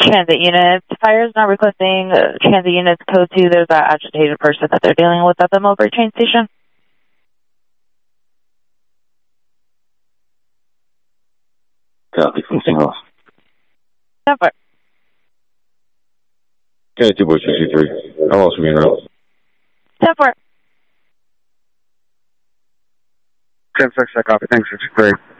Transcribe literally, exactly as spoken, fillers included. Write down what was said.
transit units. Fire is not requesting uh, transit units code two. There's that agitated person that they're dealing with at the Millbrae train station. Copy, fifteen off. ten four. Okay, two boy sixty-three. How else are we in route? ten four. ten six, I copy. Thanks, sixty-three.